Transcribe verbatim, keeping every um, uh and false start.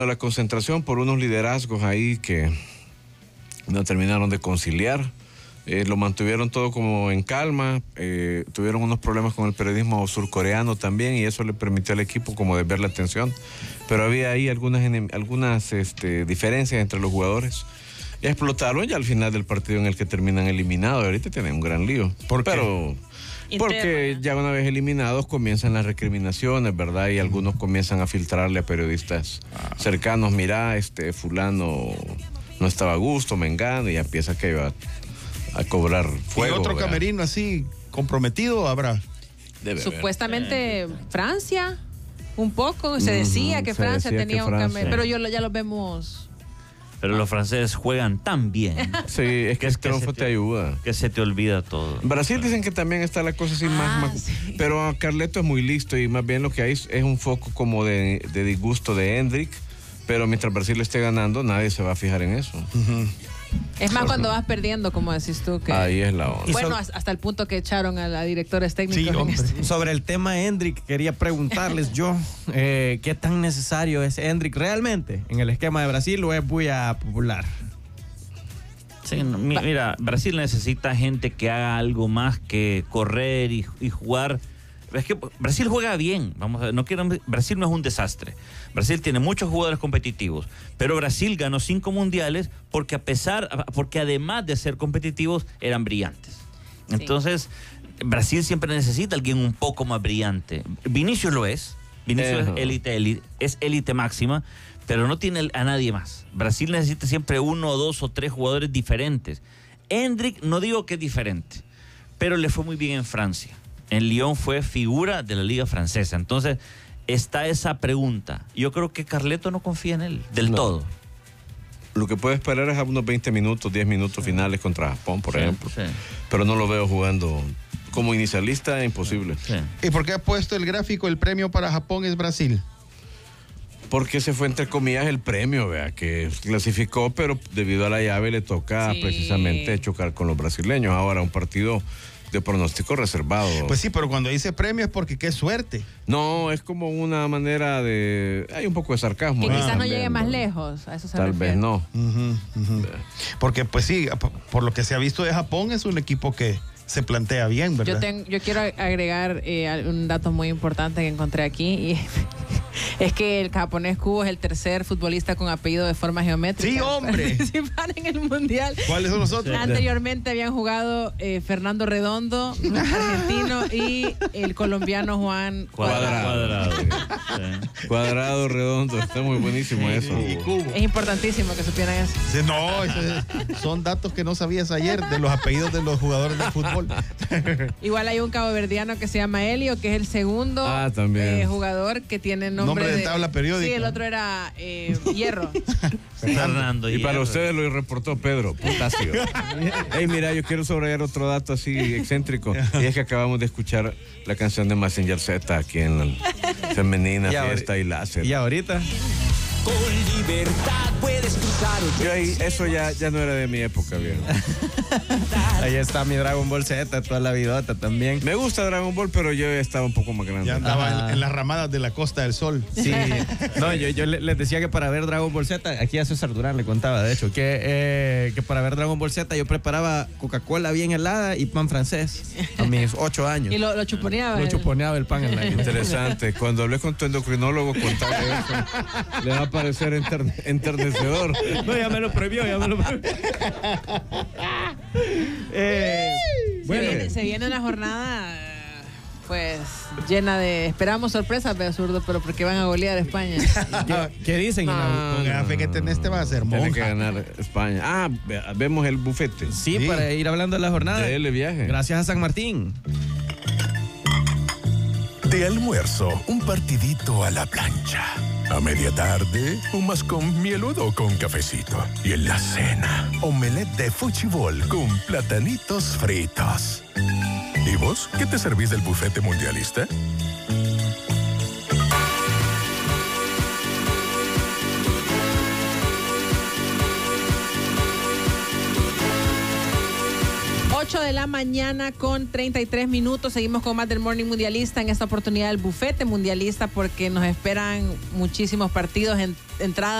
La concentración por unos liderazgos ahí que no terminaron de conciliar. Eh, lo mantuvieron todo como en calma, eh, tuvieron unos problemas con el periodismo surcoreano también y eso le permitió al equipo como desviar la atención, pero había ahí algunas, algunas este, diferencias entre los jugadores y explotaron ya al final del partido en el que terminan eliminados. Ahorita tienen un gran lío. ¿Por qué? Pero porque ya una vez eliminados comienzan las recriminaciones, ¿verdad? Y algunos comienzan a filtrarle a periodistas ah. cercanos, mira, este fulano no estaba a gusto, mengano, y ya empieza que va a cobrar fuego. ¿Y otro ¿verdad? camerino así comprometido habrá? Debe Supuestamente haber. Francia, un poco, se decía uh-huh, que Francia decía tenía que un camerino, pero yo ya lo vemos. Pero los franceses juegan tan bien. Sí, es que, es que el triunfo te, te ayuda. Que se te olvida todo. En Brasil dicen que también está la cosa así ah, más, más sí. Pero Carleto es muy listo y más bien lo que hay es, es un foco como de, de disgusto de Hendrik, pero mientras Brasil esté ganando nadie se va a fijar en eso. Uh-huh. Es más cuando vas perdiendo, como decís tú. Que, ahí es la onda. Bueno, so, hasta el punto que echaron a la directores técnicos. Sí, este. Sobre el tema Hendrik, quería preguntarles yo, eh, ¿qué tan necesario es Hendrik realmente en el esquema de Brasil o es bulla popular? Sí, no, mira, Brasil necesita gente que haga algo más que correr y, y jugar. Es que Brasil juega bien, vamos a ver, no quiero, Brasil no es un desastre. Brasil tiene muchos jugadores competitivos, pero Brasil ganó cinco mundiales porque a pesar, porque además de ser competitivos, eran brillantes. Sí. Entonces, Brasil siempre necesita a alguien un poco más brillante. Vinicius lo es, Vinicius uh-huh. es élite, élite, es élite máxima, pero no tiene a nadie más. Brasil necesita siempre uno, dos o tres jugadores diferentes. Hendrik, no digo que es diferente, pero le fue muy bien en Francia. En Lyon fue figura de la liga francesa. Entonces, está esa pregunta. Yo creo que Carleto no confía en él del no. todo. Lo que puede esperar es a unos veinte minutos, diez minutos sí. finales contra Japón, por sí, ejemplo. Sí. Pero no lo veo jugando como inicialista, imposible. Sí. ¿Y por qué ha puesto el gráfico, el premio para Japón es Brasil? Porque se fue entre comillas el premio, vea, que clasificó, pero debido a la llave le toca sí. precisamente chocar con los brasileños. Ahora un partido de pronóstico reservado. Pues sí, pero cuando dice premio es porque qué suerte. No, es como una manera de... Hay un poco de sarcasmo. Que quizás no llegue más lejos, a eso se Tal refiere. vez no. Uh-huh, uh-huh. Porque pues sí, por lo que se ha visto de Japón, es un equipo que se plantea bien, ¿verdad? Yo, tengo, yo quiero agregar eh, un dato muy importante que encontré aquí y es que el japonés Kubo es el tercer futbolista con apellido de forma geométrica. ¡Sí, hombre! Participar en el Mundial. ¿Cuáles son los otros? Anteriormente habían jugado eh, Fernando Redondo, argentino, y el colombiano Juan Cuadrado. Cuadrado, sí. Cuadrado, Redondo. Está muy buenísimo sí, eso. Y Kubo. Es importantísimo que supieran eso. Sí, no, es, son datos que no sabías ayer de los apellidos de los jugadores de fútbol. Igual hay un caboverdiano que se llama Helio, que es el segundo ah, eh, jugador que tiene nombre, nombre de, de tabla periódica. Sí, el otro era eh, Hierro. Fernando Y Hierro. para ustedes lo reportó Pedro Potasio. Hey, mira, yo quiero subrayar otro dato así excéntrico. Y es que acabamos de escuchar la canción de Mazinger Z aquí en la Femenina, y Fiesta y Láser. ¿Y ahorita? Con libertad puedes cruzar. Yo ahí, eso ya, ya no era de mi época, viejo. Ahí está mi Dragon Ball Z, toda la vidota también. Me gusta Dragon Ball, pero yo estaba un poco más grande. Ya andaba en, en las ramadas de la Costa del Sol. Sí. No, yo, yo les decía que para ver Dragon Ball Z, aquí a César Durán le contaba, de hecho, que, eh, que para ver Dragon Ball Z yo preparaba Coca-Cola bien helada y pan francés a mis ocho años. Y lo, lo chuponeaba. Lo chuponeaba el pan en la Interesante. Cuando hablé con tu endocrinólogo, contaba eso. Le va a parecer enter, enternecedor. No, ya me lo prohibió, ya me lo prohibió. eh, bueno. se, viene, se viene una jornada pues llena de... Esperamos sorpresas, pero zurdo, pero porque van a golear a España. ¿Qué, ¿Qué dicen? No, con la fe que tenés te va a hacer monja. Tiene que ganar España. Ah, vemos el bufete. Sí, sí, para ir hablando de la jornada. Dele viaje. Gracias a San Martín. De almuerzo, un partidito a la plancha. A media tarde, un mascón mieludo con cafecito. Y en la cena, omelette de fuchibol con platanitos fritos. ¿Y vos qué te servís del bufete mundialista? ocho de la mañana con treinta y tres minutos. Seguimos con más del Morning Mundialista. En esta oportunidad el bufete mundialista, porque nos esperan muchísimos partidos en entrada.